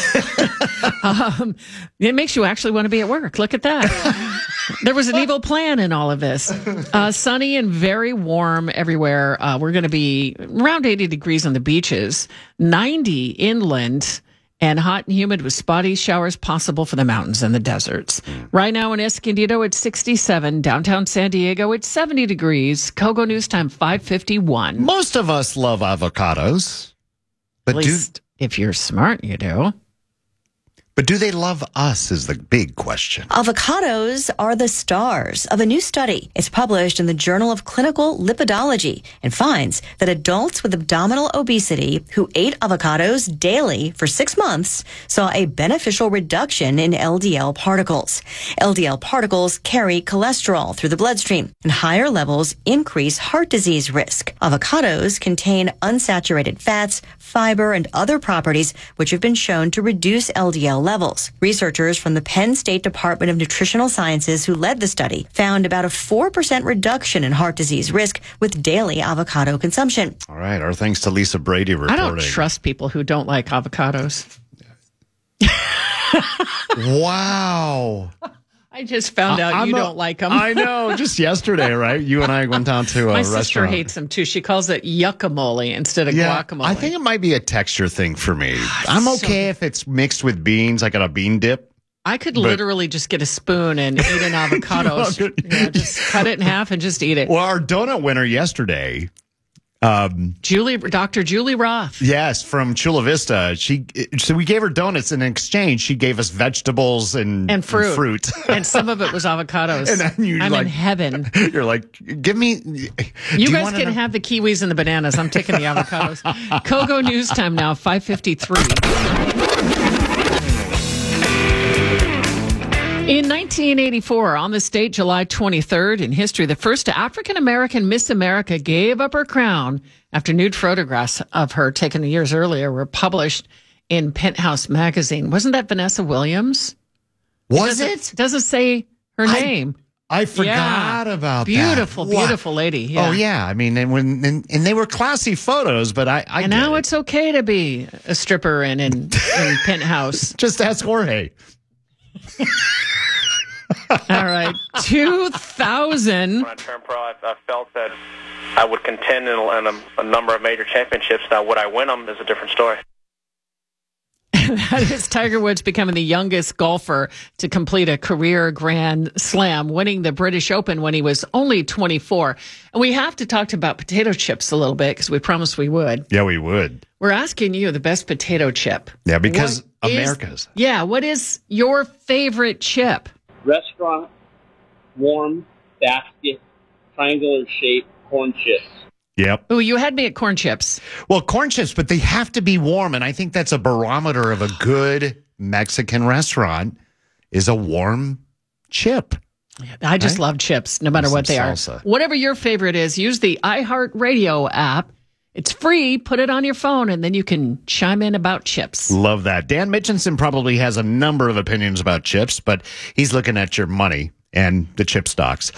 it makes you actually want to be at work. Look at that. There was an evil plan in all of this. Sunny and very warm everywhere. We're going to be around 80 degrees on the beaches, 90 inland, and hot and humid with spotty showers possible for the mountains and the deserts. Right now in Escondido, it's 67. Downtown San Diego, it's 70 degrees. Kogo News Time, 5:51. Most of us love avocados. But At least if you're smart, you do. But do they love us is the big question. Avocados are the stars of a new study. It's published in the Journal of Clinical Lipidology and finds that adults with abdominal obesity who ate avocados daily for 6 months saw a beneficial reduction in LDL particles. LDL particles carry cholesterol through the bloodstream, and higher levels increase heart disease risk. Avocados contain unsaturated fats, fiber, and other properties which have been shown to reduce LDL levels. Researchers from the Penn State Department of Nutritional Sciences who led the study found about a 4% reduction in heart disease risk with daily avocado consumption. All right. Our thanks to Lisa Brady reporting. I don't trust people who don't like avocados. Wow. I just found out you don't like them. I know. Just yesterday, right? You and I went down to a My restaurant. sister hates them too. She calls it yucamole instead of guacamole. I think it might be a texture thing for me. I'm okay if it's mixed with beans, like on a bean dip. I could literally just get a spoon and eat an avocado. Just cut it in half and just eat it. Well, our donut winner yesterday, Dr. Julie Roth. Yes, from Chula Vista. So we gave her donuts, and in exchange, she gave us vegetables and fruit. And some of it was avocados. And then I'm in heaven. You're like, give me. You guys can have the kiwis and the bananas. I'm taking the avocados. Kogo News Time now, 5:53. In 1984, on this date, July 23rd, in history, the first African-American Miss America gave up her crown after nude photographs of her taken years earlier were published in Penthouse magazine. Wasn't that Vanessa Williams? It doesn't say her name. I forgot about beautiful, that. Beautiful lady. Yeah. Oh, yeah. I mean, and they were classy photos, but and now it's okay to be a stripper in Penthouse. Just ask Jorge. All right, 2000. When I turned pro, I felt that I would contend in a number of major championships. Now, would I win them is a different story. That is Tiger Woods becoming the youngest golfer to complete a career Grand Slam, winning the British Open when he was only 24. And we have to talk about potato chips a little bit because we promised we would. Yeah, we would. We're asking you the best potato chip. Yeah, because America's. What is your favorite chip? Restaurant, warm, basket, triangular shape, corn chips. Yep. Oh, you had me at corn chips. Well, corn chips, but they have to be warm. And I think that's a barometer of a good Mexican restaurant is a warm chip. I just love chips, no matter what they salsa. are. Whatever your favorite is, use the iHeartRadio app. It's free. Put it on your phone, and then you can chime in about chips. Love that. Dan Mitchinson probably has a number of opinions about chips, but he's looking at your money and the chip stocks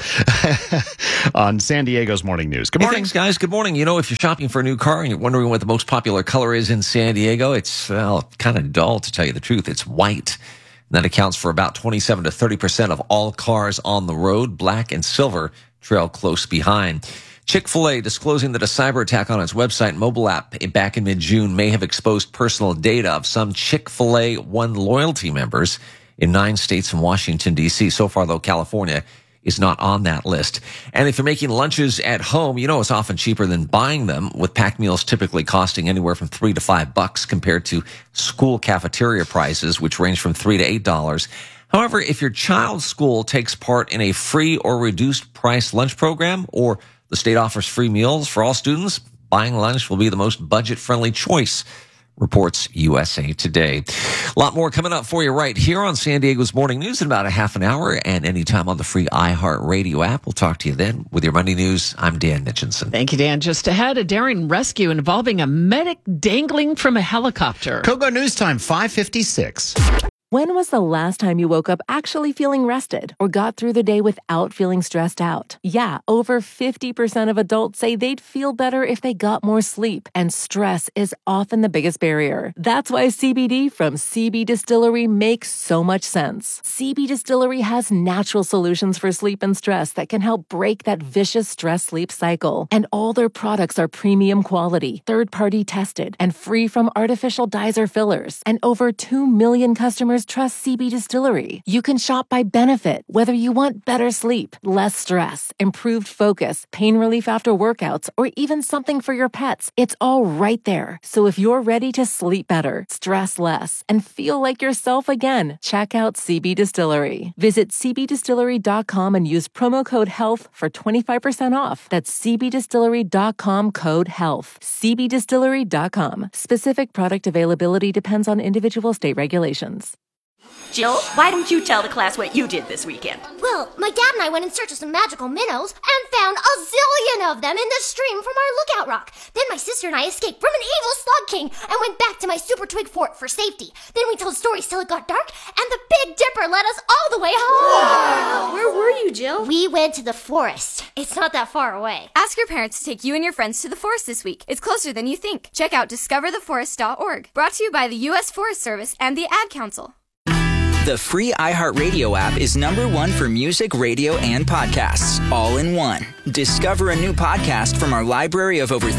on San Diego's Morning News. Good morning. Hey, thanks, guys. Good morning. You know, if you're shopping for a new car and you're wondering what the most popular color is in San Diego, it's, well, kind of dull, to tell you the truth. It's white. And that accounts for about 27 to 30% of all cars on the road. Black and silver trail close behind. Chick-fil-A disclosing that a cyber attack on its website and mobile app back in mid-June may have exposed personal data of some Chick-fil-A One loyalty members in 9 states and Washington, D.C. So far, though, California is not on that list. And if you're making lunches at home, you know it's often cheaper than buying them, with packed meals typically costing anywhere from $3 to $5 compared to school cafeteria prices, which range from $3 to $8. However, if your child's school takes part in a free or reduced price lunch program, or the state offers free meals for all students, buying lunch will be the most budget-friendly choice, reports USA Today. A lot more coming up for you right here on San Diego's Morning News in about a half an hour, and anytime on the free iHeartRadio app. We'll talk to you then with your Monday News. I'm Dan Mitchinson. Thank you, Dan. Just ahead, a daring rescue involving a medic dangling from a helicopter. Kogo News Time, 5:56. When was the last time you woke up actually feeling rested or got through the day without feeling stressed out? Yeah, over 50% of adults say they'd feel better if they got more sleep, and stress is often the biggest barrier. That's why CBD from CB Distillery makes so much sense. CB Distillery has natural solutions for sleep and stress that can help break that vicious stress-sleep cycle. And all their products are premium quality, third-party tested, and free from artificial dyes or fillers. And over 2 million customers trust CB Distillery. You can shop by benefit, whether you want better sleep, less stress, improved focus, pain relief after workouts, or even something for your pets. It's all right there. So if you're ready to sleep better, stress less, and feel like yourself again, check out CB Distillery. Visit cbdistillery.com and use promo code HEALTH for 25% off. That's cbdistillery.com, code HEALTH. cbdistillery.com. Specific product availability depends on individual state regulations. Jill, why don't you tell the class what you did this weekend? Well, my dad and I went in search of some magical minnows and found a zillion of them in the stream from our lookout rock. Then my sister and I escaped from an evil slug king and went back to my super twig fort for safety. Then we told stories till it got dark, and the Big Dipper led us all the way home. Wow. Where were you, Jill? We went to the forest. It's not that far away. Ask your parents to take you and your friends to the forest this week. It's closer than you think. Check out discovertheforest.org. Brought to you by the U.S. Forest Service and the Ad Council. The free iHeartRadio app is #1 for music, radio, and podcasts, all in one. Discover a new podcast from our library of over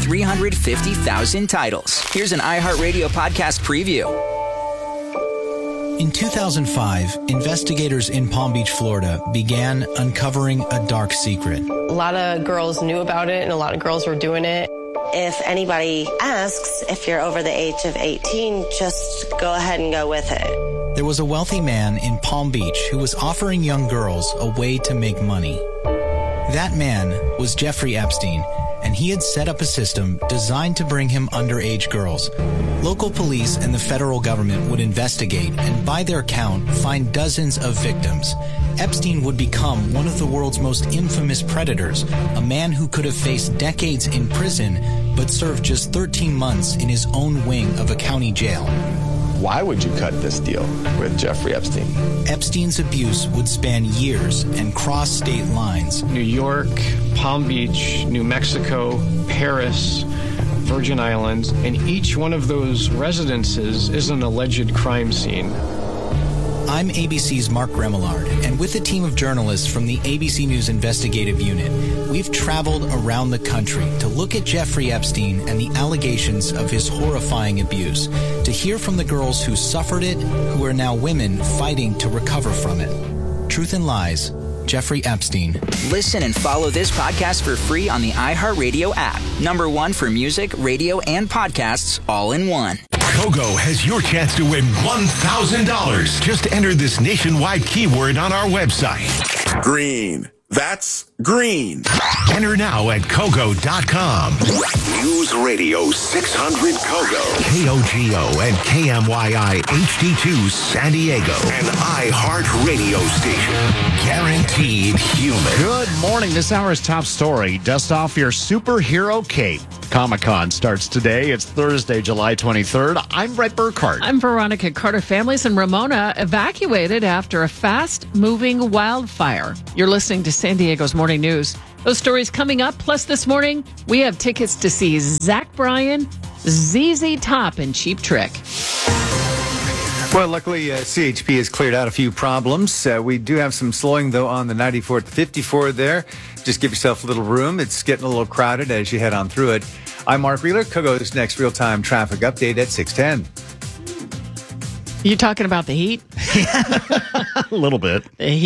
350,000 titles. Here's an iHeartRadio podcast preview. In 2005, investigators in Palm Beach, Florida, began uncovering a dark secret. A lot of girls knew about it, and a lot of girls were doing it. If anybody asks if you're over the age of 18, just go ahead and go with it. There was a wealthy man in Palm Beach who was offering young girls a way to make money. That man was Jeffrey Epstein, and he had set up a system designed to bring him underage girls. Local police and the federal government would investigate and, by their count, find dozens of victims. Epstein would become one of the world's most infamous predators, a man who could have faced decades in prison but served just 13 months in his own wing of a county jail. Why would you cut this deal with Jeffrey Epstein? Epstein's abuse would span years and cross state lines. New York, Palm Beach, New Mexico, Paris, Virgin Islands, and each one of those residences is an alleged crime scene. I'm ABC's Mark Remillard, and with a team of journalists from the ABC News Investigative Unit, we've traveled around the country to look at Jeffrey Epstein and the allegations of his horrifying abuse, to hear from the girls who suffered it, who are now women fighting to recover from it. Truth and Lies, Jeffrey Epstein. Listen and follow this podcast for free on the iHeartRadio app. #1 for music, radio, and podcasts all in one. Kogo has your chance to win $1,000. Just enter this nationwide keyword on our website. Green. That's green. Enter now at Kogo.com. News Radio 600 Kogo. KOGO and KMYI HD2 San Diego. An iHeart radio station. Guaranteed human. Good morning. This hour's top story. Dust off your superhero cape. Comic-Con starts today. It's Thursday, July 23rd. I'm Brett Burkhardt. I'm Veronica Carter. Families in Ramona evacuated after a fast-moving wildfire. You're listening to San Diego's Morning News. Those stories coming up. Plus, this morning, we have tickets to see Zach Bryan, ZZ Top, and Cheap Trick. Well, luckily, CHP has cleared out a few problems. We do have some slowing, though, on the 94 to 54 there. Just give yourself a little room. It's getting a little crowded as you head on through it. I'm Mark Wheeler. Kogo's next real-time traffic update at 6:10. You talking about the heat? A little bit.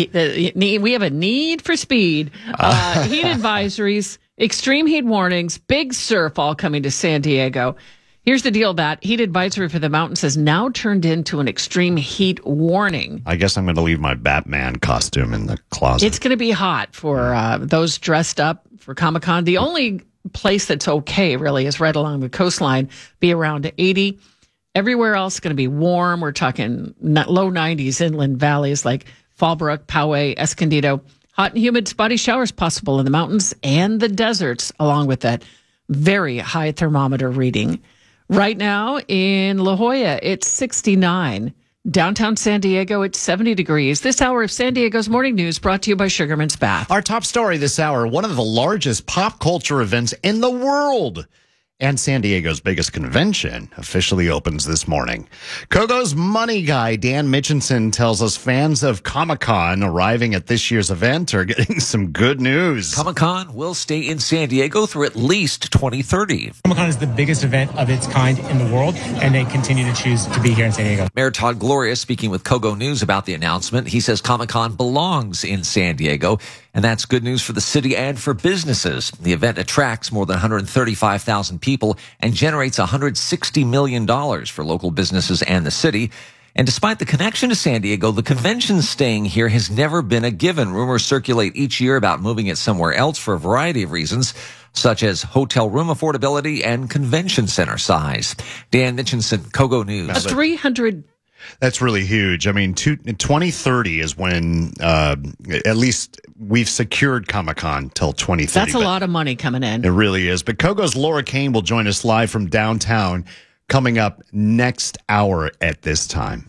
We have a need for speed. Heat advisories, extreme heat warnings, big surf all coming to San Diego. Here's the deal. That heat advisory for the mountains has now turned into an extreme heat warning. I guess I'm going to leave my Batman costume in the closet. It's going to be hot for those dressed up for Comic-Con. The only place that's okay, really, is right along the coastline, be around 80. Everywhere else is going to be warm. We're talking low 90s inland valleys like Fallbrook, Poway, Escondido. Hot and humid spotty showers possible in the mountains and the deserts, along with that very high thermometer reading. Right now in La Jolla, it's 69. Downtown San Diego, it's 70 degrees. This hour of San Diego's Morning News brought to you by Sugarman's Bath. Our top story this hour, one of the largest pop culture events in the world. And San Diego's biggest convention officially opens this morning. Kogo's money guy, Dan Mitchinson, tells us fans of Comic-Con arriving at this year's event are getting some good news. Comic-Con will stay in San Diego through at least 2030. Comic-Con is the biggest event of its kind in the world, and they continue to choose to be here in San Diego. Mayor Todd Gloria speaking with Kogo News about the announcement. He says Comic-Con belongs in San Diego, and that's good news for the city and for businesses. The event attracts more than 135,000 people and generates $160 million for local businesses and the city. And despite the connection to San Diego, the convention staying here has never been a given. Rumors circulate each year about moving it somewhere else for a variety of reasons, such as hotel room affordability and convention center size. Dan Mitchinson, Kogo News. 300. That's really huge. I mean, 2030 is when at least we've secured Comic-Con till 2030. That's a lot of money coming in. It really is. But Kogo's Laura Kane will join us live from downtown coming up next hour at this time.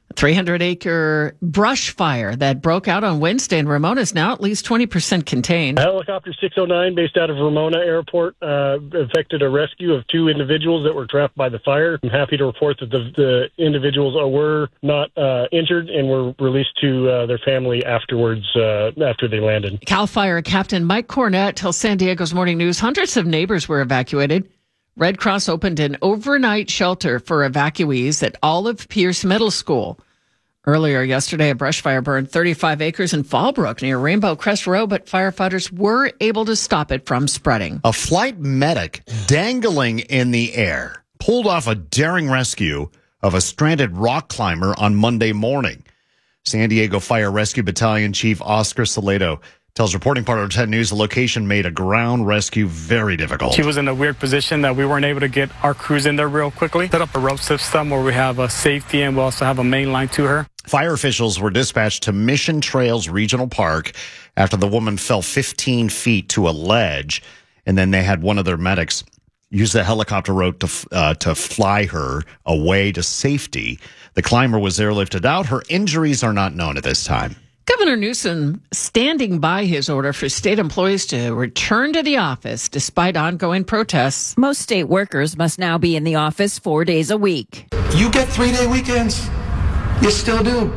300-acre brush fire that broke out on Wednesday in Ramona is now at least 20% contained. Helicopter 609 based out of Ramona Airport effected a rescue of 2 individuals that were trapped by the fire. I'm happy to report that the individuals were not injured and were released to their family afterwards after they landed. CAL FIRE Captain Mike Cornett tells San Diego's Morning News hundreds of neighbors were evacuated. Red Cross opened an overnight shelter for evacuees at Olive Pierce Middle School. Earlier yesterday, a brush fire burned 35 acres in Fallbrook near Rainbow Crest Road, but firefighters were able to stop it from spreading. A flight medic dangling in the air pulled off a daring rescue of a stranded rock climber on Monday morning. San Diego Fire Rescue Battalion Chief Oscar Salado tells reporting partner 10 News the location made a ground rescue very difficult. She was in a weird position that we weren't able to get our crews in there real quickly. Set up a rope system where we have a safety and we also have a main line to her. Fire officials were dispatched to Mission Trails Regional Park after the woman fell 15 feet to a ledge, and then they had one of their medics use the helicopter rope to fly her away to safety. The climber was airlifted out. Her injuries are not known at this time. Governor Newsom standing by his order for state employees to return to the office despite ongoing protests. Most state workers must now be in the office 4 days a week. You get 3-day weekends. You still do.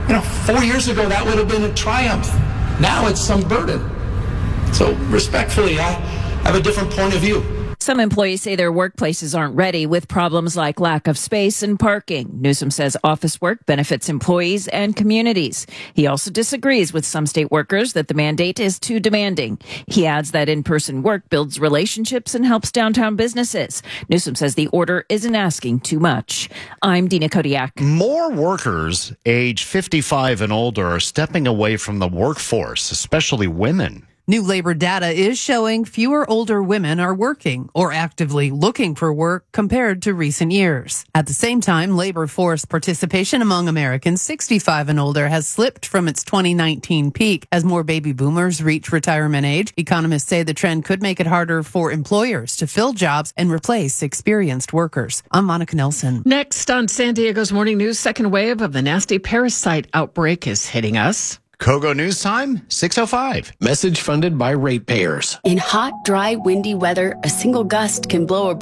4 years ago, that would have been a triumph. Now it's some burden. So respectfully, I have a different point of view. Some employees say their workplaces aren't ready with problems like lack of space and parking. Newsom says office work benefits employees and communities. He also disagrees with some state workers that the mandate is too demanding. He adds that in-person work builds relationships and helps downtown businesses. Newsom says the order isn't asking too much. I'm Dina Kodiak. More workers age 55 and older are stepping away from the workforce, especially women. New labor data is showing fewer older women are working or actively looking for work compared to recent years. At the same time, labor force participation among Americans 65 and older has slipped from its 2019 peak as more baby boomers reach retirement age. Economists say the trend could make it harder for employers to fill jobs and replace experienced workers. I'm Monica Nelson. Next on San Diego's Morning News, second wave of the nasty parasite outbreak is hitting us. Kogo News Time, 6:05. Message funded by ratepayers. In hot, dry, windy weather, a single gust can blow a